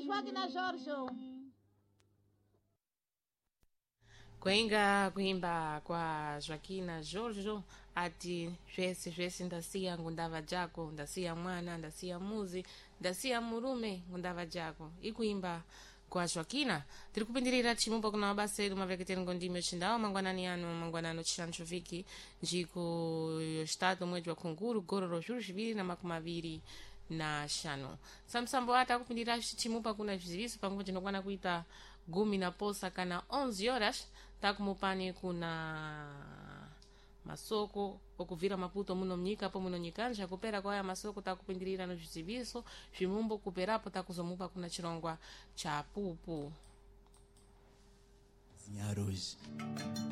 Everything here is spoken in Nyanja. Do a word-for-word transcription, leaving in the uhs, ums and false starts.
Joaquina Jorge. Kuinga kuimba kwa Joaquina Jorge ati zvese zvese ndasiya ngundava jako ndasiya mwana ndasiya muzi ndasiya murume ngundava jako ikuimba kwa Joaquina tiri kupindirira chimumba kuna mabasa edu maveketeri ngondimi ochindawa mangwanani ano mangwanani ochishancho viki njiko yostado mwedzi wa khunguru gororo zviru zviviri na makumi maviri na shano samsambo ata akupindira chimumba kuna zviziviso panguva tinokwana kuita gumi na posa kana onze horas takumupani kuna masoko okuvira maputo muno mnyika po muno nyikanja kupera kwa haya masoko takupindirira no zviziviso zvimumbo kuperapo takuzomupa kuna chirongwa cha pupu Cozinhar hoje.